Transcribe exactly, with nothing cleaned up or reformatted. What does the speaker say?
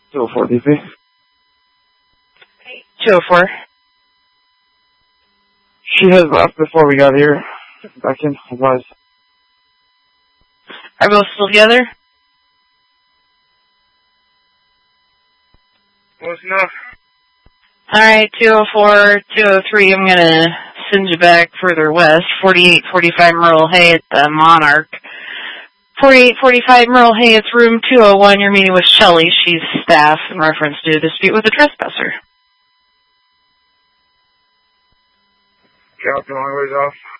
two oh four D P. two oh four. She has left before we got here. Back in, advise. Are both still together? Close enough. Alright, two oh four, two oh three, I'm gonna send you back further west. forty-eight forty-five Merle Hay at the Monarch. forty-eight forty-five Merle Hay, it's room two oh one. You're meeting with Shelley. She's staff in reference to a dispute with the trespasser. Captain, long ways off.